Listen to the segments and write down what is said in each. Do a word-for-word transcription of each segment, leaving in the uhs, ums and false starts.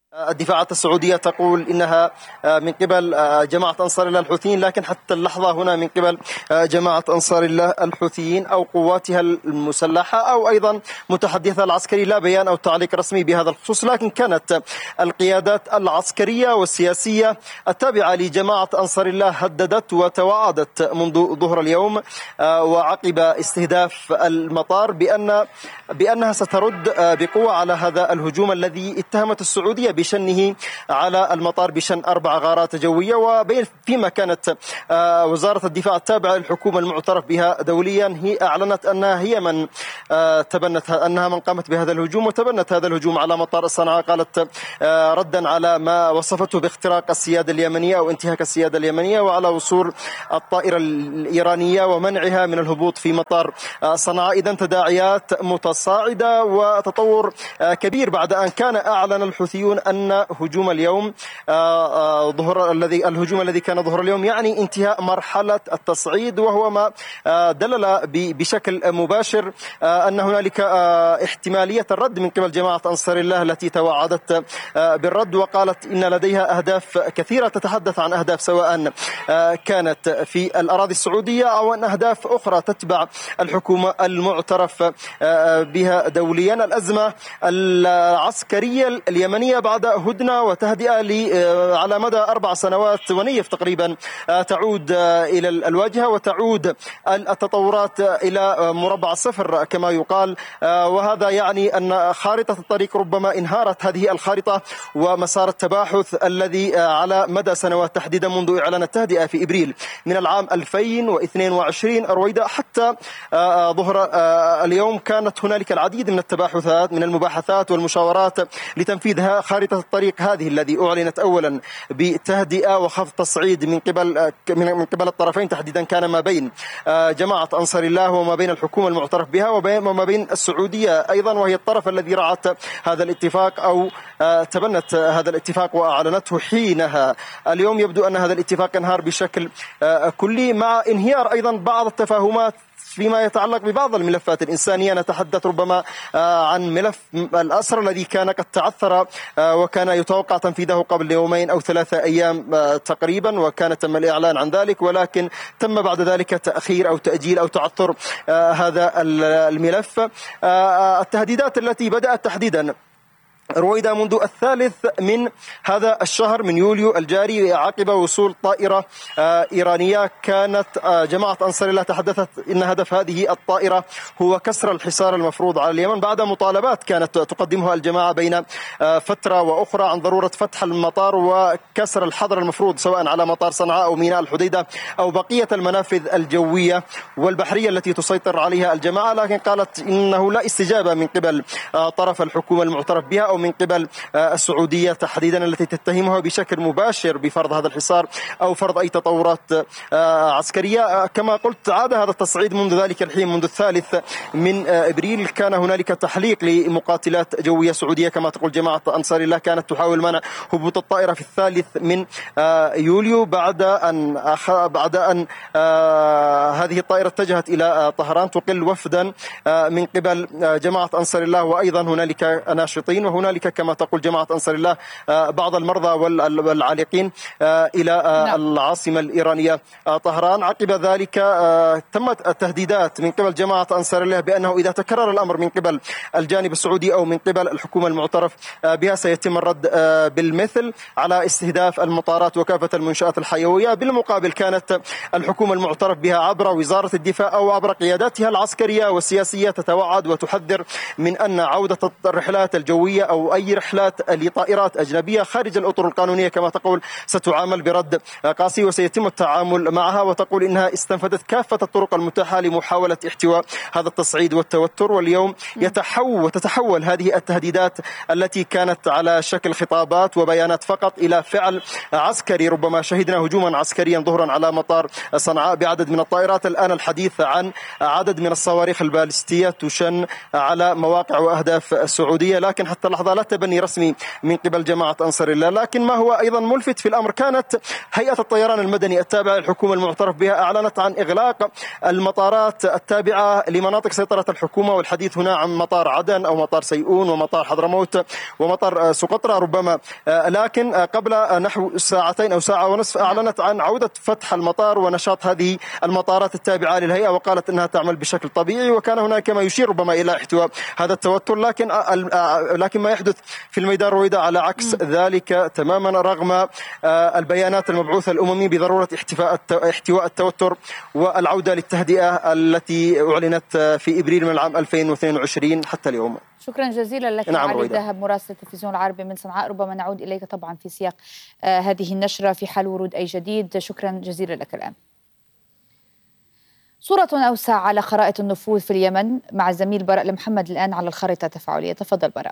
الدفاعات السعودية تقول إنها من قبل جماعة أنصار الله الحوثيين، لكن حتى اللحظة هنا من قبل جماعة أنصار الله الحوثيين أو قواتها المسلحة أو أيضا متحدثها العسكري لا بيان أو تعليق رسمي بهذا الخصوص. لكن كانت القيادات العسكرية والسياسية التابعة لجماعة أنصار الله هددت وتوعدت منذ ظهر اليوم وعقب استهداف المطار بأن بأنها سترد بقوة على هذا الهجوم الذي اتهمت السعودية بشنه على المطار بشن أربع غارات جوية. وفيما كانت وزارة الدفاع التابعة للحكومة المعترف بها دوليا هي أعلنت أنها هي من تبنت أنها من قامت بهذا الهجوم وتبنت هذا الهجوم على مطار صنعاء. قالت ردا على ما وصفته باختراق السيادة اليمنية أو انتهاك السيادة اليمنية وعلى وصول الطائرة الإيرانية ومنعها من الهبوط في مطار صنعاء. إذن تداعيات متصاعدة وتطور كبير بعد أن كان أعلن الحوثيون أن هجوم اليوم ظهر الذي الهجوم الذي كان ظهر اليوم يعني انتهاء مرحلة التصعيد، وهو ما دلل بشكل مباشر أن هنالك احتمالية الرد من قبل جماعة أنصار الله التي توعدت بالرد وقالت إن لديها أهداف كثيرة، تتحدث عن أهداف سواء كانت في الأراضي السعودية أو أن أهداف أخرى تتبع الحكومة المعترف بها دوليا. الأزمة العسكرية اليمنية بعد هدنة وتهدئة على مدى أربع سنوات ونيف تقريبا تعود إلى الواجهة وتعود التطورات إلى مربع الصفر كما يقال، وهذا يعني أن خارطة الطريق ربما انهارت هذه الخارطة ومسار التباحث الذي على مدى سنوات تحديدا منذ إعلان التهدئة في إبريل من العام ألفين واثنين وعشرين رويدا حتى ظهر اليوم كانت هنالك العديد من التباحثات من المباحثات والمشاورات لتنفيذها خارطة الطريق هذه الذي أعلنت أولا بتهدئة وخفض تصعيد من قبل من قبل الطرفين تحديدا كان ما بين جماعة أنصار الله وما بين الحكومة المعترف بها وما بين السعودية أيضا، وهي الطرف الذي رعت هذا الاتفاق أو تبنت هذا الاتفاق وأعلنته حينها. اليوم يبدو أن هذا الاتفاق انهار بشكل كلي مع انهيار أيضا بعض التفاهمات فيما يتعلق ببعض الملفات الإنسانية. نتحدث ربما عن ملف الأسرى الذي كان قد تعثر وكان يتوقع تنفيذه قبل يومين أو ثلاثة أيام تقريبا وكان تم الإعلان عن ذلك، ولكن تم بعد ذلك تأخير أو تأجيل أو تعثر هذا الملف. التهديدات التي بدأت تحديدا رويدا منذ الثالث من هذا الشهر من يوليو الجاري عقب وصول طائرة إيرانية، كانت جماعة أنصار الله تحدثت إن هدف هذه الطائرة هو كسر الحصار المفروض على اليمن بعد مطالبات كانت تقدمها الجماعة بين فترة وأخرى عن ضرورة فتح المطار وكسر الحظر المفروض سواء على مطار صنعاء أو ميناء الحديدة أو بقية المنافذ الجوية والبحرية التي تسيطر عليها الجماعة. لكن قالت إنه لا استجابة من قبل طرف الحكومة المعترف بها أو من قبل السعودية تحديدا التي تتهمها بشكل مباشر بفرض هذا الحصار أو فرض أي تطورات عسكرية. كما قلت عاد هذا التصعيد منذ ذلك الحين منذ الثالث من إبريل. كان هنالك تحليق لمقاتلات جوية سعودية كما تقول جماعة أنصار الله كانت تحاول منع هبوط الطائرة في الثالث من يوليو بعد أن أخ... بعد أن هذه الطائرة اتجهت إلى طهران تقل وفدا من قبل جماعة أنصار الله، وأيضا هنالك ناشطين وهنالك كما تقول جماعة أنصار الله بعض المرضى والعالقين إلى العاصمة الإيرانية طهران. عقب ذلك تمت التهديدات من قبل جماعة أنصار الله بأنه إذا تكرر الأمر من قبل الجانب السعودي أو من قبل الحكومة المعترف بها سيتم الرد بالمثل على استهداف المطارات وكافة المنشآت الحيوية. بالمقابل كانت الحكومة المعترف بها عبر وزارة الدفاع أو عبر قياداتها العسكرية والسياسية تتوعد وتحذر من أن عودة الرحلات الجوية أو أي رحلات لطائرات أجنبية خارج الأطر القانونية كما تقول ستعامل برد قاسي وسيتم التعامل معها، وتقول إنها استنفذت كافة الطرق المتاحة لمحاولة احتواء هذا التصعيد والتوتر. واليوم يتحول وتتحول هذه التهديدات التي كانت على شكل خطابات وبيانات فقط إلى فعل عسكري. ربما شهدنا هجوما عسكريا ظهرا على مطار صنعاء بعدد من الطائرات. الآن الحديث عن عدد من الصواريخ البالستية تشن على مواقع وأهداف سعودية، لكن حتى اللحظة اللحظة لا تبني رسمي من قبل جماعة أنصار الله. لكن ما هو أيضا ملفت في الأمر، كانت هيئة الطيران المدني التابعة للحكومة المعترف بها أعلنت عن إغلاق المطارات التابعة لمناطق سيطرة الحكومة، والحديث هنا عن مطار عدن أو مطار سيئون ومطار حضرموت ومطار سقطرى ربما. لكن قبل نحو ساعتين أو ساعة ونصف أعلنت عن عودة فتح المطار ونشاط هذه المطارات التابعة للهيئة، وقالت أنها تعمل بشكل طبيعي، وكان هناك ما يشير ربما إلى احتواء هذا التوتر. لكن لكن ما يحدث في الميدان رويدا على عكس ذلك تماما، رغم البيانات المبعوثة الأممي بضرورة احتواء احتواء التوتر والعودة للتهدئة التي أعلنت في إبريل من العام ألفين واثنين وعشرين حتى اليوم. شكرا جزيلا لك نعم علي الذهب مراسل التلفزيون العربي من صنعاء. ربما نعود إليك طبعا في سياق آه هذه النشرة في حال ورود أي جديد. شكرا جزيلا لك. الآن صورة أوسع على خرائط النفوذ في اليمن مع الزميل براء المحمد الآن على الخريطة التفاعلية. تفضل براء.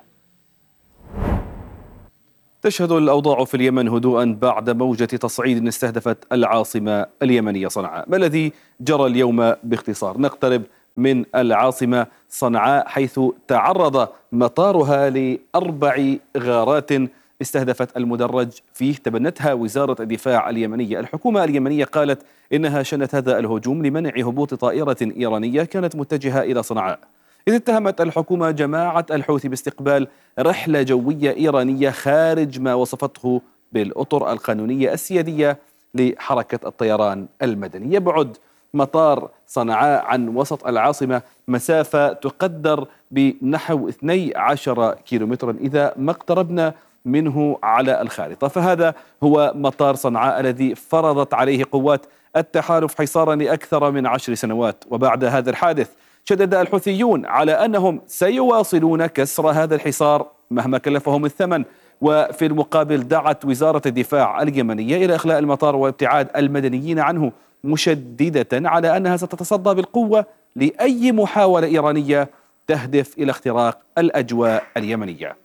تشهد الأوضاع في اليمن هدوءا بعد موجة تصعيد استهدفت العاصمة اليمنية صنعاء. ما الذي جرى اليوم باختصار؟ نقترب من العاصمة صنعاء حيث تعرض مطارها لأربع غارات استهدفت المدرج فيه تبنتها وزارة الدفاع اليمنية. الحكومة اليمنية قالت إنها شنت هذا الهجوم لمنع هبوط طائرة إيرانية كانت متجهة إلى صنعاء، إذ اتهمت الحكومة جماعة الحوثي باستقبال رحلة جوية إيرانية خارج ما وصفته بالأطر القانونية السيادية لحركة الطيران المدني. يبعد مطار صنعاء عن وسط العاصمة مسافة تقدر بنحو اثني عشر كيلومترا إذا ما اقتربنا منه على الخارطة. فهذا هو مطار صنعاء الذي فرضت عليه قوات التحالف حصارا لأكثر من عشر سنوات. وبعد هذا الحادث شدد الحوثيون على أنهم سيواصلون كسر هذا الحصار مهما كلفهم الثمن، وفي المقابل دعت وزارة الدفاع اليمنية إلى إخلاء المطار وابتعاد المدنيين عنه، مشددة على أنها ستتصدى بالقوة لأي محاولة إيرانية تهدف إلى اختراق الأجواء اليمنية.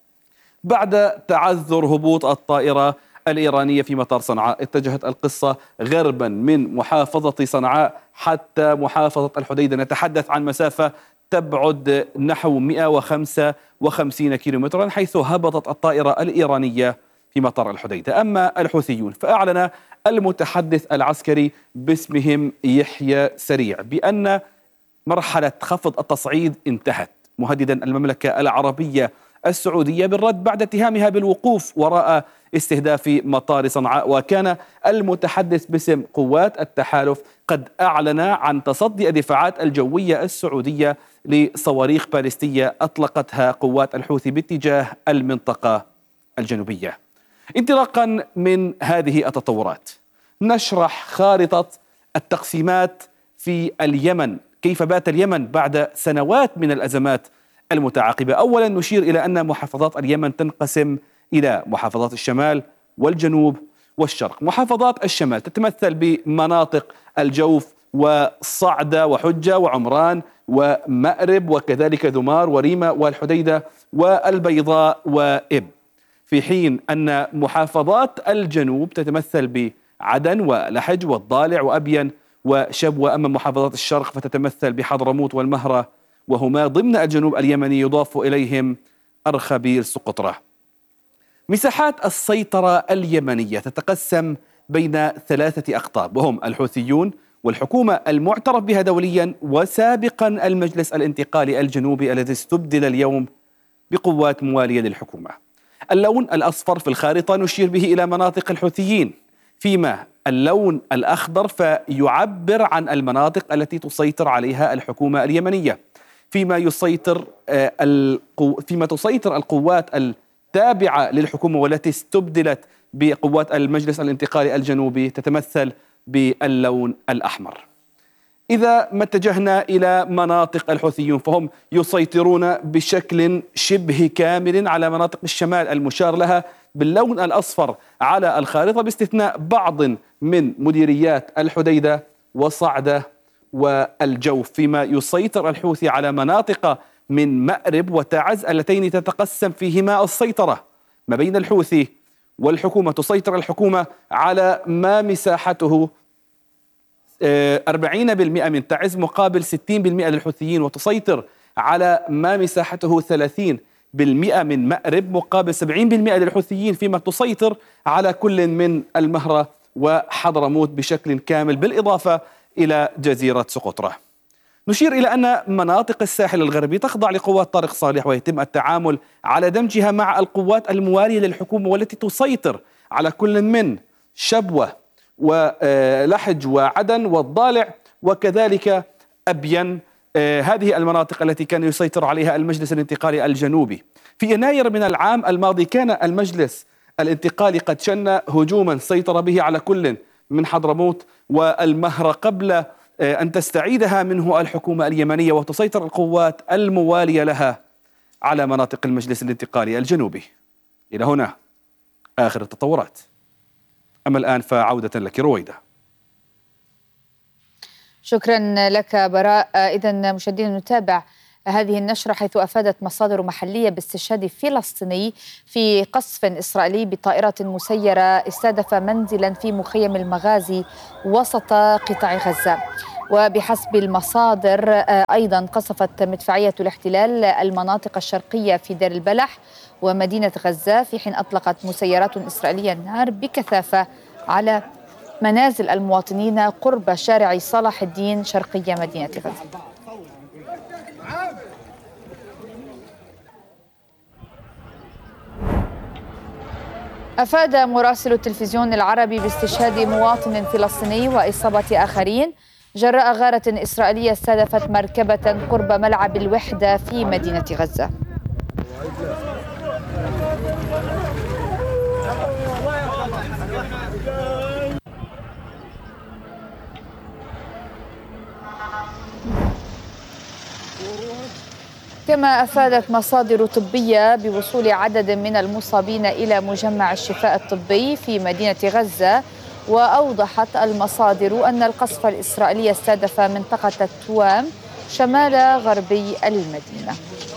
بعد تعذر هبوط الطائرة الإيرانية في مطار صنعاء اتجهت القصة غربا من محافظة صنعاء حتى محافظة الحديدة، نتحدث عن مسافة تبعد نحو مئة وخمسة وخمسين كيلومترا حيث هبطت الطائرة الإيرانية في مطار الحديدة. أما الحوثيون فأعلن المتحدث العسكري باسمهم يحيى سريع بأن مرحلة خفض التصعيد انتهت، مهددا المملكة العربية السعودية بالرد بعد اتهامها بالوقوف وراء استهداف مطار صنعاء. وكان المتحدث باسم قوات التحالف قد أعلن عن تصدي الدفاعات الجوية السعودية لصواريخ باليستية أطلقتها قوات الحوثي باتجاه المنطقة الجنوبية. انطلاقا من هذه التطورات نشرح خارطة التقسيمات في اليمن، كيف بات اليمن بعد سنوات من الأزمات المتعاقبة. أولا نشير إلى أن محافظات اليمن تنقسم إلى محافظات الشمال والجنوب والشرق. محافظات الشمال تتمثل بمناطق الجوف وصعدة وحجة وعمران ومأرب وكذلك ذمار وريمة والحديدة والبيضاء وإب، في حين أن محافظات الجنوب تتمثل بعدن ولحج والضالع وأبين وشبوة. أما محافظات الشرق فتتمثل بحضرموت والمهرة، وهما ضمن الجنوب اليمني يضاف إليهم أرخبيل سقطرى. مساحات السيطرة اليمنية تتقسم بين ثلاثة أقطاب، وهم الحوثيون والحكومة المعترف بها دوليا وسابقا المجلس الانتقالي الجنوبي الذي استبدل اليوم بقوات موالية للحكومة. اللون الأصفر في الخارطة نشير به إلى مناطق الحوثيين، فيما اللون الأخضر فيعبر عن المناطق التي تسيطر عليها الحكومة اليمنية، فيما يسيطر فيما تسيطر القوات التابعة للحكومة والتي استبدلت بقوات المجلس الانتقالي الجنوبي تتمثل باللون الأحمر. إذا ما اتجهنا إلى مناطق الحوثيون فهم يسيطرون بشكل شبه كامل على مناطق الشمال المشار لها باللون الأصفر على الخارطة، باستثناء بعض من مديريات الحديدة وصعدة والجوف، فيما يسيطر الحوثي على مناطق من مأرب وتعز اللتين تتقسم فيهما السيطرة ما بين الحوثي والحكومة. تسيطر الحكومة على ما مساحته أربعين بالمئة من تعز مقابل ستين بالمئة للحوثيين، وتسيطر على ما مساحته ثلاثين بالمئة من مأرب مقابل سبعين بالمئة للحوثيين، فيما تسيطر على كل من المهرة وحضرموت بشكل كامل، بالإضافة إلى جزيرة سقطرى. نشير إلى أن مناطق الساحل الغربي تخضع لقوات طارق صالح، ويتم التعامل على دمجها مع القوات الموالية للحكومة والتي تسيطر على كل من شبوة ولحج وعدن والضالع وكذلك أبين، هذه المناطق التي كان يسيطر عليها المجلس الانتقالي الجنوبي. في يناير من العام الماضي كان المجلس الانتقالي قد شن هجوما سيطر به على كل من حضرموت والمهرة قبل أن تستعيدها منه الحكومة اليمنية وتسيطر القوات الموالية لها على مناطق المجلس الانتقالي الجنوبي. إلى هنا آخر التطورات. أما الآن فعودة لك رويدة. شكرا لك براء. إذن مشاهدينا نتابع هذه النشرة، حيث أفادت مصادر محلية باستشهاد فلسطيني في قصف إسرائيلي بطائرة مسيرة استهدف منزلا في مخيم المغازي وسط قطاع غزة. وبحسب المصادر أيضا قصفت مدفعية الاحتلال المناطق الشرقية في دير البلح ومدينة غزة، في حين أطلقت مسيرات إسرائيلية النار بكثافة على منازل المواطنين قرب شارع صلاح الدين شرقية مدينة غزة. أفاد مراسل التلفزيون العربي باستشهاد مواطن فلسطيني وإصابة آخرين جراء غارة إسرائيلية استهدفت مركبة قرب ملعب الوحدة في مدينة غزة. كما أفادت مصادر طبية بوصول عدد من المصابين إلى مجمع الشفاء الطبي في مدينة غزة. وأوضحت المصادر أن القصف الإسرائيلي استهدف منطقة التوام شمال غربي المدينة.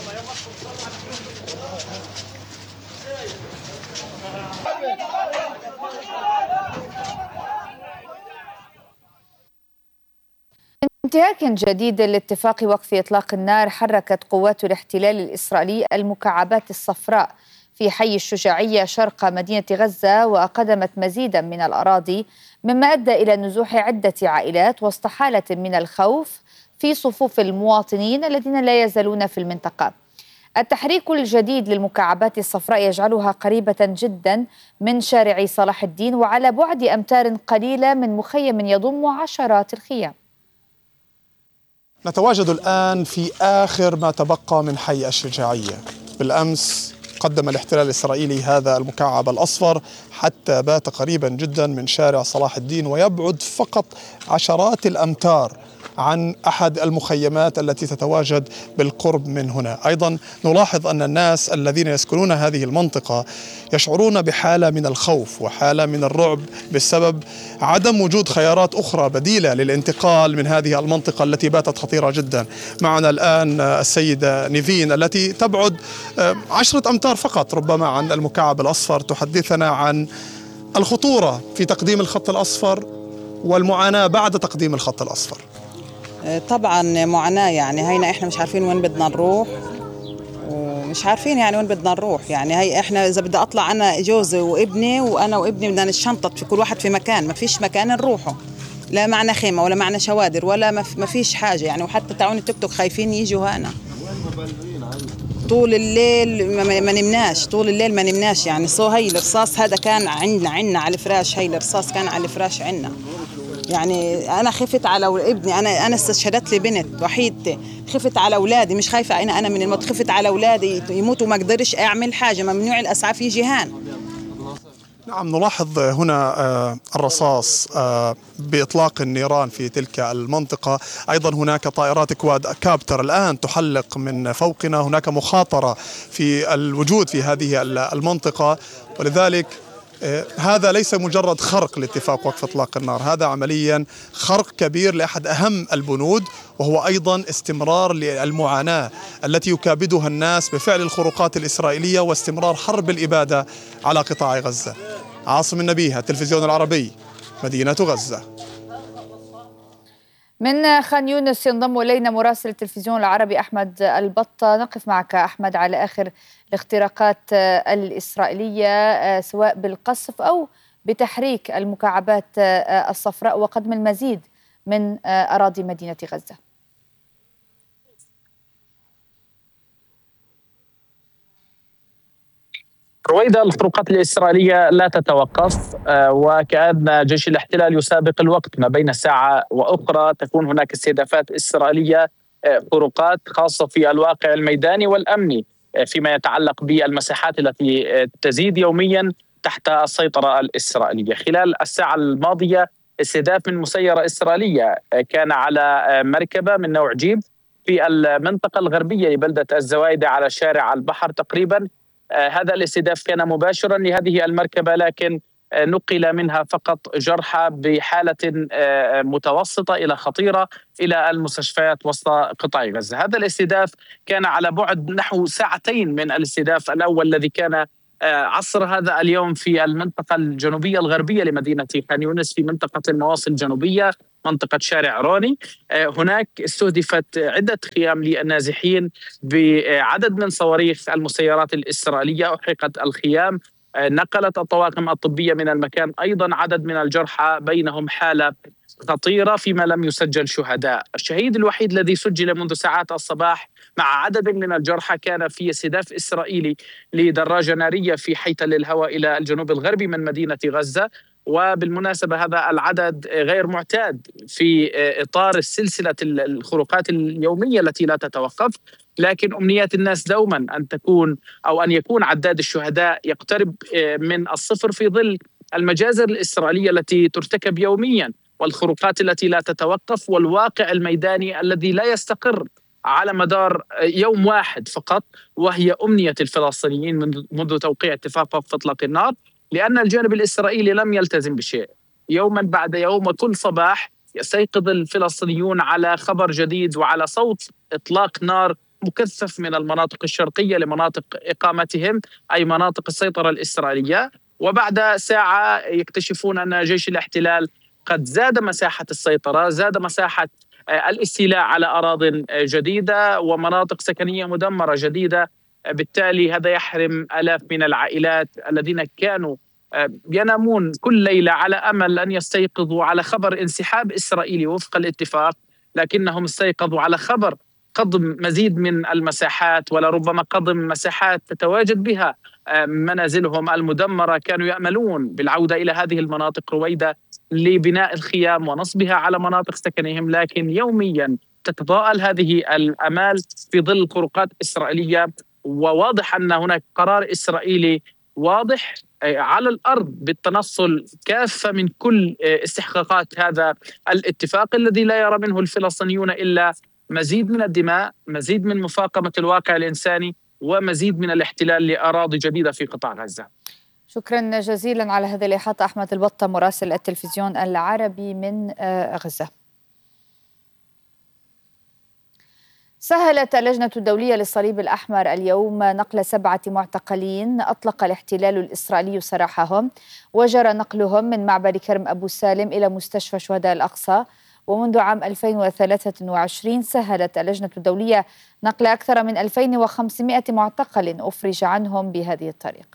انتهاك جديد لاتفاق وقف إطلاق النار حركت قوات الاحتلال الإسرائيلي المكعبات الصفراء في حي الشجاعية شرق مدينة غزة، وأقدمت مزيدا من الأراضي، مما أدى إلى نزوح عدة عائلات وسط حالة من الخوف في صفوف المواطنين الذين لا يزالون في المنطقة. التحريك الجديد للمكعبات الصفراء يجعلها قريبة جدا من شارع صلاح الدين وعلى بعد أمتار قليلة من مخيم يضم عشرات الخيام. نتواجد الآن في آخر ما تبقى من حي الشجاعية. بالأمس قدم الاحتلال الإسرائيلي هذا المكعب الأصفر حتى بات قريبا جدا من شارع صلاح الدين، ويبعد فقط عشرات الأمتار عن أحد المخيمات التي تتواجد بالقرب من هنا. أيضا نلاحظ أن الناس الذين يسكنون هذه المنطقة يشعرون بحالة من الخوف وحالة من الرعب بسبب عدم وجود خيارات أخرى بديلة للانتقال من هذه المنطقة التي باتت خطيرة جدا. معنا الآن السيدة نيفين التي تبعد عشرة أمتار فقط ربما عن المكعب الأصفر، تحدثنا عن الخطورة في تقديم الخط الأصفر والمعاناة بعد تقديم الخط الأصفر. طبعا معاناة، يعني هينا احنا مش عارفين وين بدنا نروح ومش عارفين يعني وين بدنا نروح. يعني هي احنا اذا بدي اطلع انا جوزي وابني وانا وابني بدنا نشنطط في كل واحد في مكان، ما فيش مكان نروحه، لا معنا خيمة ولا معنا شوادر ولا ما فيش حاجة يعني. وحتى تعون التوك توك خايفين يجوا هنا طول الليل، ما نمناش طول الليل ما نمناش يعني. صو هي الرصاص هذا كان عندنا عندنا على الفراش، هي الرصاص كان على الفراش عندنا. يعني أنا خفت على ابني، أنا أنا استشهدت لي بنت وحيدتي، خفت على أولادي، مش خايفة أنا أنا من الموت، خفت على أولادي يموتوا ما أقدرش أعمل حاجة، ممنوع الأسعاف يجي هان. نعم، نلاحظ هنا الرصاص بإطلاق النيران في تلك المنطقة. أيضا هناك طائرات كواد كابتر الآن تحلق من فوقنا، هناك مخاطرة في الوجود في هذه المنطقة، ولذلك هذا ليس مجرد خرق لاتفاق وقف إطلاق النار، هذا عمليا خرق كبير لأحد أهم البنود، وهو أيضا استمرار للمعاناة التي يكابدها الناس بفعل الخروقات الإسرائيلية واستمرار حرب الإبادة على قطاع غزة. عاصم النبيه، التلفزيون العربي، مدينة غزة. من خان يونس ينضم إلينا مراسل التلفزيون العربي أحمد البطة. نقف معك أحمد على آخر الاختراقات الإسرائيلية سواء بالقصف أو بتحريك المكعبات الصفراء وقدم المزيد من أراضي مدينة غزة. رويدا، الخروقات الإسرائيلية لا تتوقف، وكأن جيش الاحتلال يسابق الوقت. ما بين ساعة وأخرى تكون هناك استهدافات إسرائيلية، خروقات خاصة في الواقع الميداني والأمني فيما يتعلق بالمساحات التي تزيد يوميا تحت السيطرة الإسرائيلية. خلال الساعة الماضية استهداف من مسيرة إسرائيلية كان على مركبة من نوع جيب في المنطقة الغربية لبلدة الزوايدة على شارع البحر تقريبا. آه هذا الاستهداف كان مباشرا لهذه المركبة، لكن آه نقل منها فقط جرحى بحالة آه متوسطة إلى خطيرة إلى المستشفيات وسط قطاع غزة. هذا الاستهداف كان على بعد نحو ساعتين من الاستهداف الأول الذي كان عصر هذا اليوم في المنطقة الجنوبية الغربية لمدينة خان يونس، في منطقة المواصل الجنوبية، منطقة شارع روني. هناك استهدفت عدة خيام للنازحين بعدد من صواريخ المسيرات الإسرائيلية. أحرقت الخيام، نقلت الطواقم الطبية من المكان أيضا عدد من الجرحى، بينهم حالة خطيرة فيما لم يسجل شهداء. الشهيد الوحيد الذي سجل منذ ساعات الصباح مع عدد من الجرحى كان في استهداف إسرائيلي لدراجة نارية في حيتل الهواء إلى الجنوب الغربي من مدينة غزة. وبالمناسبة هذا العدد غير معتاد في إطار السلسلة الخروقات اليومية التي لا تتوقف، لكن أمنيات الناس دوما أن تكون أو أن يكون عداد الشهداء يقترب من الصفر في ظل المجازر الإسرائيلية التي ترتكب يوميا والخروقات التي لا تتوقف والواقع الميداني الذي لا يستقر على مدار يوم واحد فقط، وهي أمنية الفلسطينيين منذ توقيع اتفاق وقف إطلاق النار، لأن الجانب الإسرائيلي لم يلتزم بشيء. يوما بعد يوم وكل صباح يستيقظ الفلسطينيون على خبر جديد وعلى صوت إطلاق نار مكثف من المناطق الشرقية لمناطق إقامتهم، أي مناطق السيطرة الإسرائيلية. وبعد ساعة يكتشفون أن جيش الاحتلال قد زاد مساحة السيطرة، زاد مساحة الاستيلاء على أراضٍ جديدة ومناطق سكنية مدمرة جديدة. بالتالي هذا يحرم آلاف من العائلات الذين كانوا ينامون كل ليلة على أمل أن يستيقظوا على خبر انسحاب إسرائيلي وفق الاتفاق، لكنهم استيقظوا على خبر قضم مزيد من المساحات ولربما قضم مساحات تتواجد بها منازلهم المدمرة. كانوا يأملون بالعودة إلى هذه المناطق رويدة لبناء الخيام ونصبها على مناطق سكنهم، لكن يوميا تتضاءل هذه الآمال في ظل خروقات إسرائيلية. وواضح أن هناك قرار إسرائيلي واضح على الأرض بالتنصل كافة من كل استحقاقات هذا الاتفاق الذي لا يرى منه الفلسطينيون إلا مزيد من الدماء، مزيد من مفاقمة الواقع الإنساني، ومزيد من الاحتلال لأراضي جديدة في قطاع غزة. شكرا جزيلا على هذه الإحاطة أحمد البطة مراسل التلفزيون العربي من غزة. سهلت اللجنة الدولية للصليب الأحمر اليوم نقل سبعة معتقلين أطلق الاحتلال الإسرائيلي سراحهم، وجرى نقلهم من معبر كرم أبو سالم إلى مستشفى شهداء الأقصى. ومنذ عام ألفين وثلاثة وعشرين سهلت اللجنة الدولية نقل أكثر من ألفين وخمسمائة معتقل أفرج عنهم بهذه الطريقة.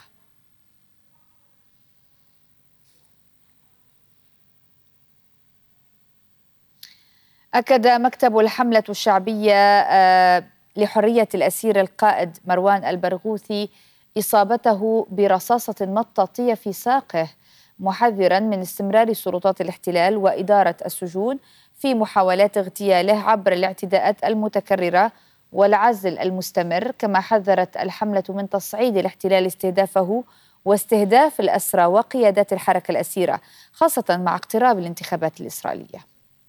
أكد مكتب الحملة الشعبية لحرية الأسير القائد مروان البرغوثي إصابته برصاصة مطاطية في ساقه، محذرا من استمرار سلطات الاحتلال وإدارة السجون في محاولات اغتياله عبر الاعتداءات المتكررة والعزل المستمر. كما حذرت الحملة من تصعيد الاحتلال استهدافه واستهداف الأسرى وقيادات الحركة الأسيرة، خاصة مع اقتراب الانتخابات الإسرائيلية.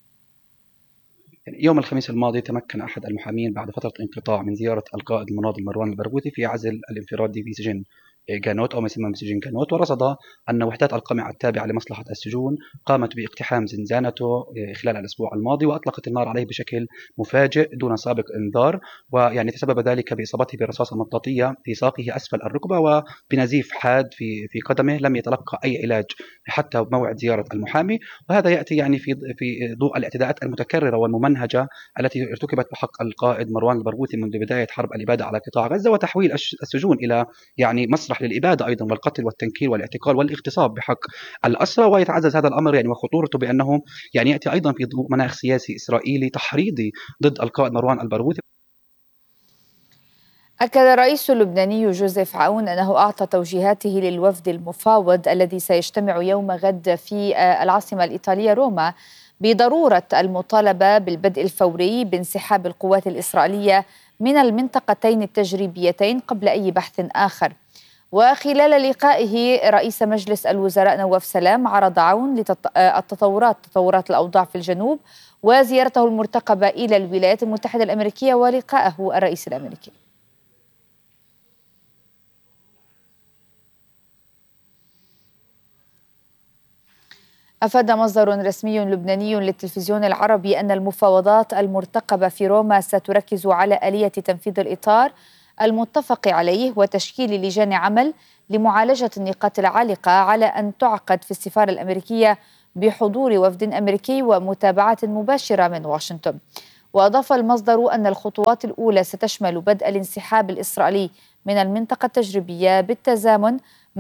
يوم الخميس الماضي تمكن أحد المحامين بعد فترة انقطاع من زيارة القائد المناضل مروان البرغوثي في عزل الانفرادي في سجن جانوت أو ما يسمى بسجن جانوت، ورصد أن وحدات القمع التابعة لمصلحة السجون قامت باقتحام زنزانته خلال الأسبوع الماضي وأطلقت النار عليه بشكل مفاجئ دون سابق إنذار، ويعني تسبب ذلك بإصابته برصاصة مطاطية في ساقه أسفل الركبة وبنزيف حاد في في قدمه، لم يتلقى أي علاج حتى موعد زيارة المحامي. وهذا يأتي يعني في في ضوء الاعتداءات المتكررة والممنهجة التي ارتكبت بحق القائد مروان البرغوثي منذ بداية حرب الإبادة على قطاع غزة، وتحويل السجون إلى يعني مسرح للإبادة أيضا والقتل والتنكيل والاعتقال والاغتصاب بحق الأسرى. ويتعزز هذا الأمر يعني وخطورته بأنه يعني يأتي أيضا في ضوء مناخ سياسي إسرائيلي تحريضي ضد القائد مروان البرغوثي. أكد الرئيس اللبناني جوزيف عون أنه أعطى توجيهاته للوفد المفاوض الذي سيجتمع يوم غد في العاصمة الإيطالية روما بضرورة المطالبة بالبدء الفوري بانسحاب القوات الإسرائيلية من المنطقتين التجريبيتين قبل أي بحث آخر. وخلال لقائه رئيس مجلس الوزراء نواف سلام عرض عون التطورات تطورات الأوضاع في الجنوب وزيارته المرتقبة إلى الولايات المتحدة الأمريكية ولقائه الرئيس الأمريكي. أفاد مصدر رسمي لبناني للتلفزيون العربي أن المفاوضات المرتقبة في روما ستركز على آلية تنفيذ الإطار المتفق عليه وتشكيل لجان عمل لمعالجة النقاط العالقة على أن تعقد في السفارة الأمريكية بحضور وفد أمريكي ومتابعة مباشرة من واشنطن. وأضاف المصدر أن الخطوات الأولى ستشمل بدء الانسحاب الإسرائيلي من المنطقة التجريبية بالتزامن